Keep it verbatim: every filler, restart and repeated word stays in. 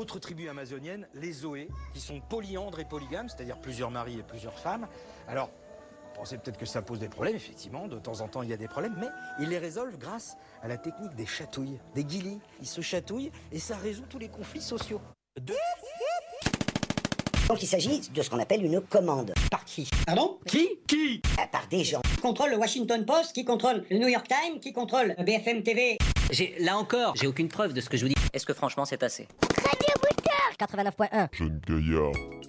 Autre tribu amazonienne, les Zoé, qui sont polyandres et polygames, c'est-à-dire plusieurs maris et plusieurs femmes. Alors, vous pensez peut-être que ça pose des problèmes, effectivement, de temps en temps il y a des problèmes, mais ils les résolvent grâce à la technique des chatouilles, des guilis. Ils se chatouillent et ça résout tous les conflits sociaux. De... Donc il s'agit de ce qu'on appelle une commande. Par qui? Pardon? Qui? Qui? Euh, Par des gens. Qui contrôle le Washington Post, qui contrôle le New York Times, qui contrôle B F M T V. J'ai, là encore, j'ai aucune preuve de ce que je vous dis. Est-ce que franchement c'est assez? quatre-vingt-neuf point un. Jeune Gaillard.